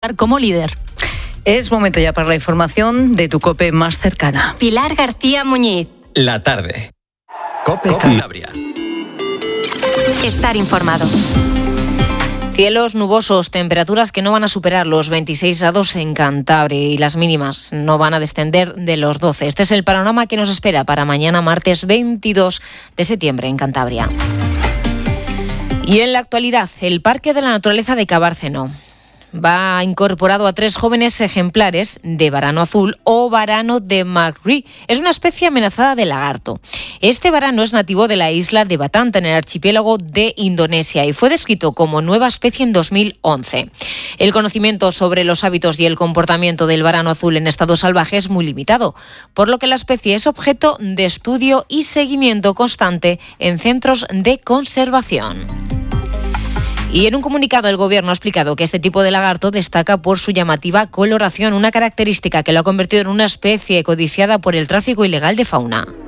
como líder. Es momento ya para la información de tu COPE más cercana. Pilar García Muñiz. La tarde. COPE Cantabria. Estar informado. Cielos nubosos, temperaturas que no van a superar los 26 grados en Cantabria y las mínimas no van a descender de los 12. Este es el panorama que nos espera para mañana martes 22 de septiembre en Cantabria. Y en la actualidad, el Parque de la Naturaleza de Cabárceno va incorporado a 3 jóvenes ejemplares de varano azul o varano de McRae. Es una especie amenazada de lagarto. Este varano es nativo de la isla de Batam, en el archipiélago de Indonesia, y fue descrito como nueva especie en 2011. El conocimiento sobre los hábitos y el comportamiento del varano azul en estado salvaje es muy limitado, por lo que la especie es objeto de estudio y seguimiento constante en centros de conservación. Y en un comunicado el Gobierno ha explicado que este tipo de lagarto destaca por su llamativa coloración, una característica que lo ha convertido en una especie codiciada por el tráfico ilegal de fauna.